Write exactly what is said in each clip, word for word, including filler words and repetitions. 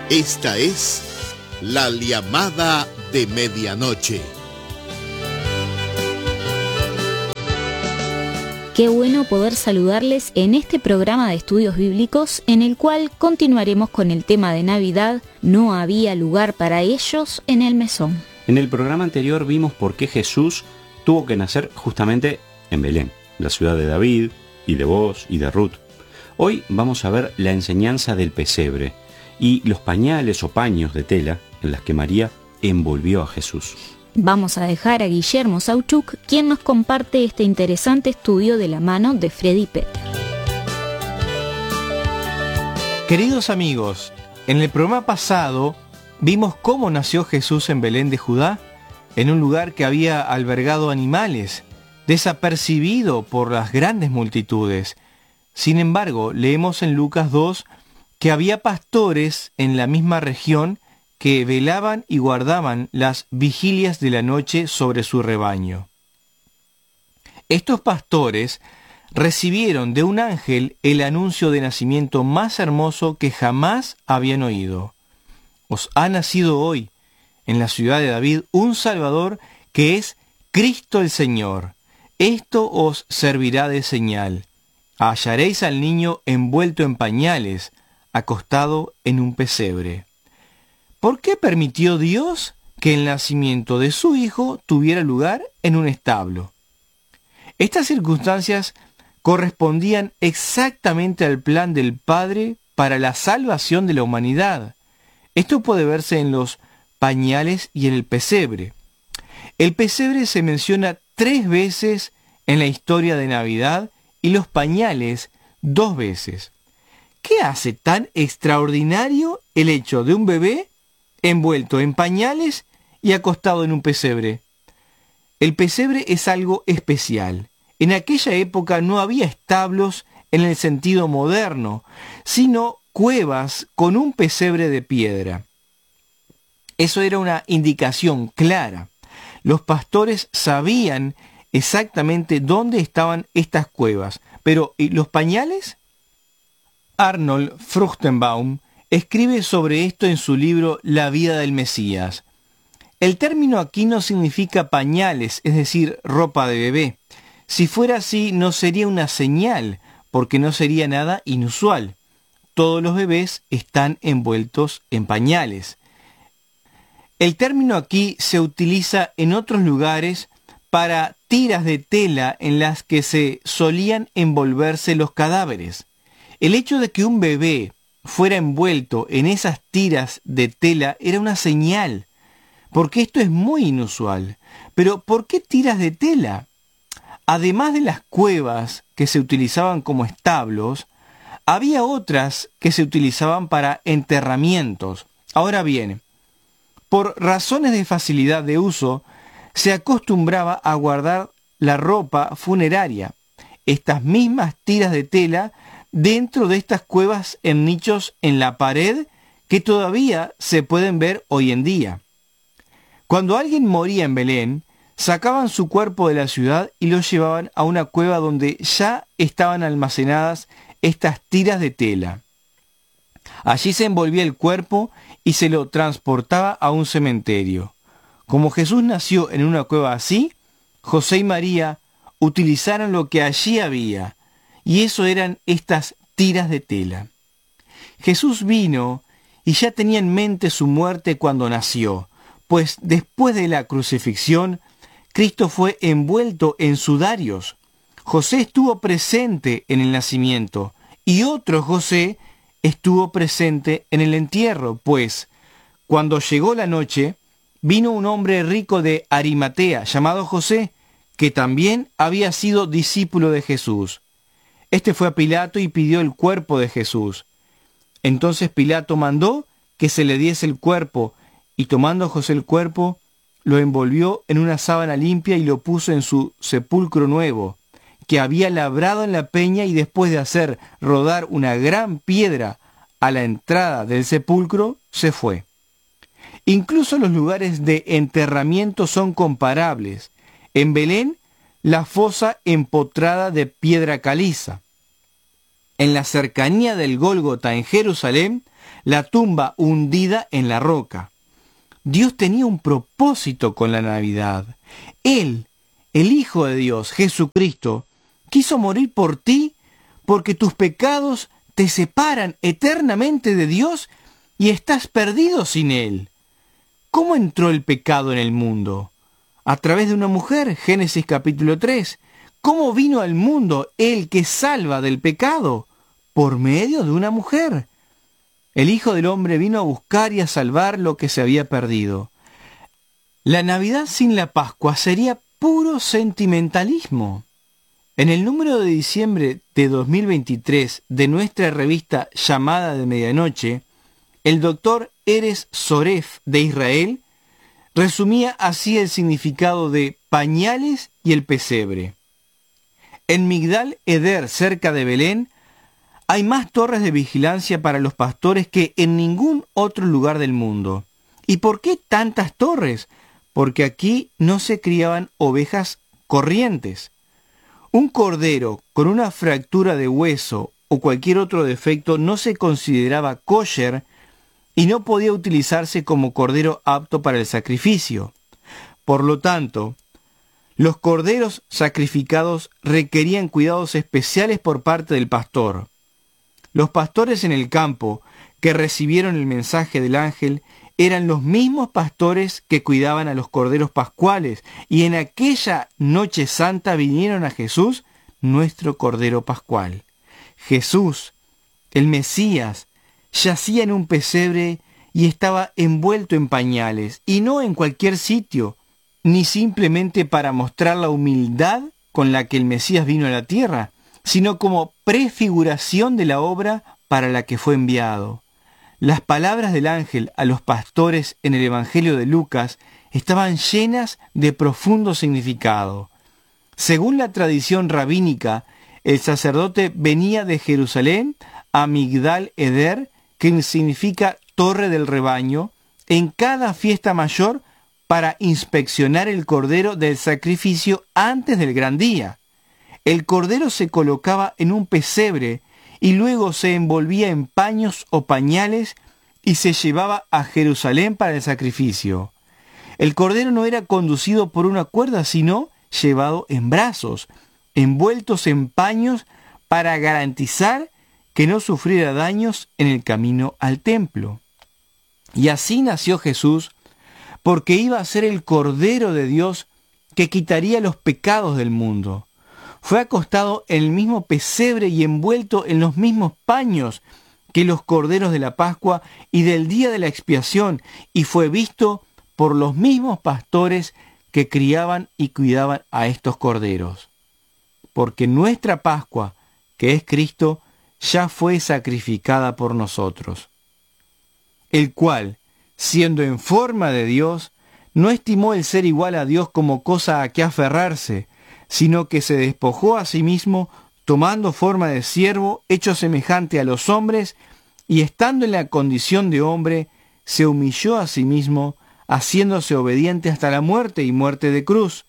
Esta es la llamada de medianoche. Qué bueno poder saludarles en este programa de estudios bíblicos en el cual continuaremos con el tema de Navidad. No había lugar para ellos en el mesón. En el programa anterior vimos por qué Jesús tuvo que nacer justamente en Belén, la ciudad de David y de Booz y de Ruth. Hoy vamos a ver la enseñanza del pesebre y los pañales o paños de tela en las que María envolvió a Jesús. Vamos a dejar a Guillermo Sauchuk, quien nos comparte este interesante estudio de la mano de Freddy Peter. Queridos amigos, en el programa pasado vimos cómo nació Jesús en Belén de Judá, en un lugar que había albergado animales, desapercibido por las grandes multitudes. Sin embargo, leemos en Lucas dos que había pastores en la misma región que velaban y guardaban las vigilias de la noche sobre su rebaño. Estos pastores recibieron de un ángel el anuncio de nacimiento más hermoso que jamás habían oído. Os ha nacido hoy, en la ciudad de David, un Salvador que es Cristo el Señor. Esto os servirá de señal. Hallaréis al niño envuelto en pañales, acostado en un pesebre. ¿Por qué permitió Dios que el nacimiento de su hijo tuviera lugar en un establo? Estas circunstancias correspondían exactamente al plan del Padre para la salvación de la humanidad. Esto puede verse en los pañales y en el pesebre. El pesebre se menciona tres veces en la historia de Navidad y los pañales dos veces. ¿Qué hace tan extraordinario el hecho de un bebé envuelto en pañales y acostado en un pesebre? El pesebre es algo especial. En aquella época no había establos en el sentido moderno, sino cuevas con un pesebre de piedra. Eso era una indicación clara. Los pastores sabían exactamente dónde estaban estas cuevas. Pero, ¿y los pañales? Arnold Fruchtenbaum escribe sobre esto en su libro La vida del Mesías. El término aquí no significa pañales, es decir, ropa de bebé. Si fuera así, no sería una señal, porque no sería nada inusual. Todos los bebés están envueltos en pañales. El término aquí se utiliza en otros lugares para tiras de tela en las que se solían envolverse los cadáveres. El hecho de que un bebé fuera envuelto en esas tiras de tela era una señal, porque esto es muy inusual. Pero ¿por qué tiras de tela? Además de las cuevas que se utilizaban como establos, había otras que se utilizaban para enterramientos. Ahora bien, por razones de facilidad de uso, se acostumbraba a guardar la ropa funeraria, estas mismas tiras de tela, dentro de estas cuevas en nichos en la pared que todavía se pueden ver hoy en día. Cuando alguien moría en Belén, sacaban su cuerpo de la ciudad y lo llevaban a una cueva donde ya estaban almacenadas estas tiras de tela. Allí se envolvía el cuerpo y se lo transportaba a un cementerio. Como Jesús nació en una cueva así, José y María utilizaron lo que allí había, y eso eran estas tiras de tela. Jesús vino y ya tenía en mente su muerte cuando nació, pues después de la crucifixión, Cristo fue envuelto en sudarios. José estuvo presente en el nacimiento, y otro José estuvo presente en el entierro, pues cuando llegó la noche, vino un hombre rico de Arimatea, llamado José, que también había sido discípulo de Jesús. Este fue a Pilato y pidió el cuerpo de Jesús. Entonces Pilato mandó que se le diese el cuerpo, y tomando José el cuerpo, lo envolvió en una sábana limpia y lo puso en su sepulcro nuevo, que había labrado en la peña, y después de hacer rodar una gran piedra a la entrada del sepulcro, se fue. Incluso los lugares de enterramiento son comparables. En Belén, la fosa empotrada de piedra caliza. En la cercanía del Gólgota en Jerusalén, la tumba hundida en la roca. Dios tenía un propósito con la Navidad. Él, el Hijo de Dios, Jesucristo, quiso morir por ti porque tus pecados te separan eternamente de Dios y estás perdido sin Él. ¿Cómo entró el pecado en el mundo? A través de una mujer, Génesis capítulo tres. ¿Cómo vino al mundo el que salva del pecado? Por medio de una mujer. El Hijo del Hombre vino a buscar y a salvar lo que se había perdido. La Navidad sin la Pascua sería puro sentimentalismo. En el número de diciembre de dos mil veintitrés de nuestra revista Llamada de Medianoche, el doctor Erez Soref de Israel resumía así el significado de pañales y el pesebre. En Migdal Eder, cerca de Belén, hay más torres de vigilancia para los pastores que en ningún otro lugar del mundo. ¿Y por qué tantas torres? Porque aquí no se criaban ovejas corrientes. Un cordero con una fractura de hueso o cualquier otro defecto no se consideraba kosher y no podía utilizarse como cordero apto para el sacrificio. Por lo tanto, los corderos sacrificados requerían cuidados especiales por parte del pastor. Los pastores en el campo que recibieron el mensaje del ángel eran los mismos pastores que cuidaban a los corderos pascuales, y en aquella noche santa vinieron a Jesús, nuestro cordero pascual. Jesús, el Mesías, yacía en un pesebre y estaba envuelto en pañales, y no en cualquier sitio, ni simplemente para mostrar la humildad con la que el Mesías vino a la tierra, sino como prefiguración de la obra para la que fue enviado. Las palabras del ángel a los pastores en el Evangelio de Lucas estaban llenas de profundo significado. Según la tradición rabínica, el sacerdote venía de Jerusalén a Migdal Eder, que significa torre del rebaño, en cada fiesta mayor para inspeccionar el cordero del sacrificio antes del gran día. El cordero se colocaba en un pesebre y luego se envolvía en paños o pañales y se llevaba a Jerusalén para el sacrificio. El cordero no era conducido por una cuerda, sino llevado en brazos, envueltos en paños para garantizar que no sufriera daños en el camino al templo. Y así nació Jesús, porque iba a ser el Cordero de Dios que quitaría los pecados del mundo. Fue acostado en el mismo pesebre y envuelto en los mismos paños que los corderos de la Pascua y del día de la expiación, y fue visto por los mismos pastores que criaban y cuidaban a estos corderos. Porque nuestra Pascua, que es Cristo, ya fue sacrificada por nosotros, el cual, siendo en forma de Dios, no estimó el ser igual a Dios como cosa a que aferrarse, sino que se despojó a sí mismo, tomando forma de siervo, hecho semejante a los hombres, y estando en la condición de hombre, se humilló a sí mismo, haciéndose obediente hasta la muerte y muerte de cruz.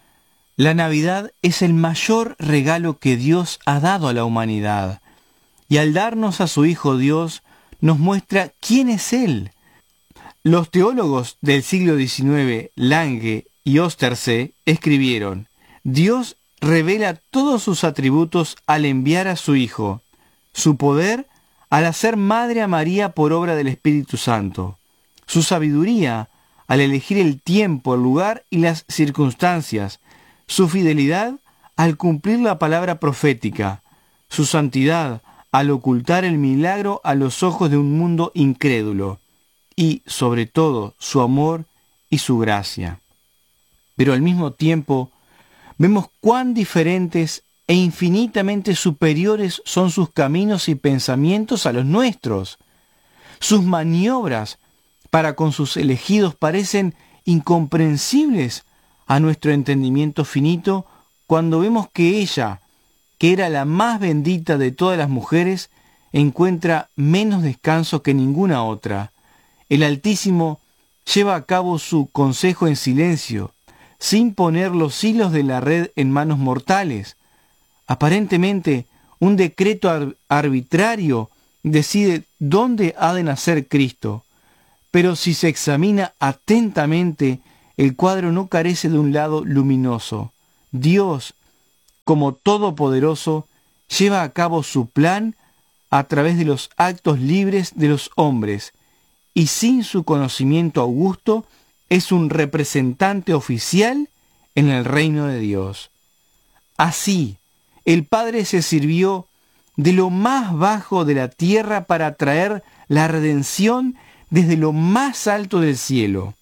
La Navidad es el mayor regalo que Dios ha dado a la humanidad, y al darnos a su Hijo Dios, nos muestra quién es Él. Los teólogos del siglo diecinueve, Lange y Osterse, escribieron: Dios revela todos sus atributos al enviar a su Hijo, su poder al hacer madre a María por obra del Espíritu Santo, su sabiduría al elegir el tiempo, el lugar y las circunstancias, su fidelidad al cumplir la palabra profética, su santidad al ocultar el milagro a los ojos de un mundo incrédulo, y, sobre todo, su amor y su gracia. Pero al mismo tiempo, vemos cuán diferentes e infinitamente superiores son sus caminos y pensamientos a los nuestros. Sus maniobras para con sus elegidos parecen incomprensibles a nuestro entendimiento finito cuando vemos que ella, que era la más bendita de todas las mujeres, encuentra menos descanso que ninguna otra. El Altísimo lleva a cabo su consejo en silencio, sin poner los hilos de la red en manos mortales. Aparentemente, un decreto ar- arbitrario decide dónde ha de nacer Cristo, pero si se examina atentamente, el cuadro no carece de un lado luminoso. Dios, como todopoderoso, lleva a cabo su plan a través de los actos libres de los hombres, y sin su conocimiento augusto, es un representante oficial en el reino de Dios. Así, el Padre se sirvió de lo más bajo de la tierra para traer la redención desde lo más alto del cielo.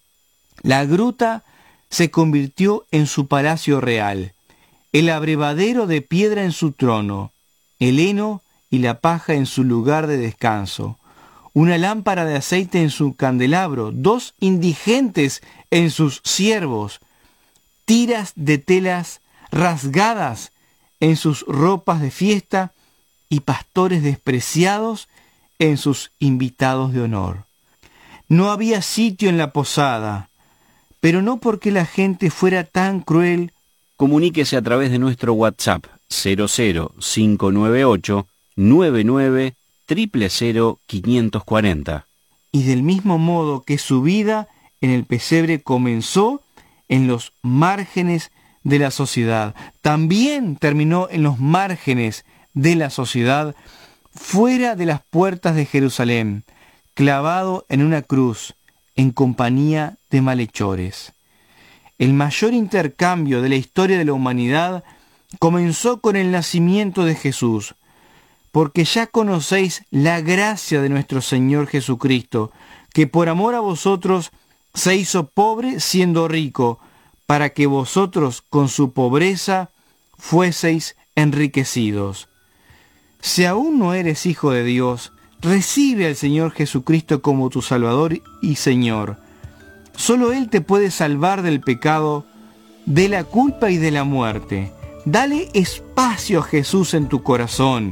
La gruta se convirtió en su palacio real, el abrevadero de piedra en su trono, el heno y la paja en su lugar de descanso, una lámpara de aceite en su candelabro, dos indigentes en sus siervos, tiras de telas rasgadas en sus ropas de fiesta y pastores despreciados en sus invitados de honor. No había sitio en la posada, pero no porque la gente fuera tan cruel. Comuníquese a través de nuestro WhatsApp cero cero cinco nueve ocho nueve nueve cero cero cero cinco cuatro cero. Y del mismo modo que su vida en el pesebre comenzó en los márgenes de la sociedad, también terminó en los márgenes de la sociedad, fuera de las puertas de Jerusalén, clavado en una cruz, en compañía de malhechores. El mayor intercambio de la historia de la humanidad comenzó con el nacimiento de Jesús, porque ya conocéis la gracia de nuestro Señor Jesucristo, que por amor a vosotros se hizo pobre siendo rico, para que vosotros con su pobreza fueseis enriquecidos. Si aún no eres hijo de Dios, recibe al Señor Jesucristo como tu Salvador y Señor. Solo Él te puede salvar del pecado, de la culpa y de la muerte. Dale espacio a Jesús en tu corazón.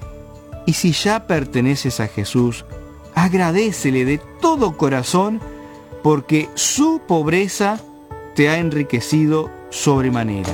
Y si ya perteneces a Jesús, agradécele de todo corazón, porque su pobreza te ha enriquecido sobremanera.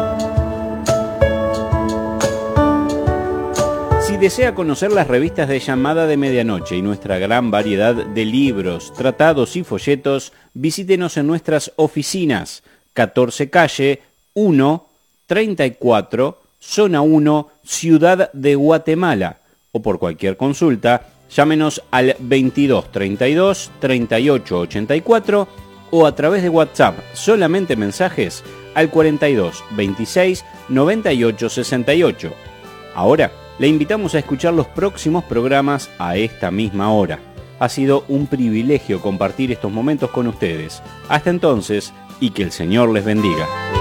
Si desea conocer las revistas de Llamada de Medianoche y nuestra gran variedad de libros, tratados y folletos, visítenos en nuestras oficinas, catorce calle uno treinta y cuatro, zona uno, Ciudad de Guatemala, o por cualquier consulta, llámenos al veintidós treinta y dos treinta y ocho ochenta y cuatro o a través de WhatsApp, solamente mensajes, al cuarenta y dos veintiséis noventa y ocho sesenta y ocho. Ahora, le invitamos a escuchar los próximos programas a esta misma hora. Ha sido un privilegio compartir estos momentos con ustedes. Hasta entonces, y que el Señor les bendiga.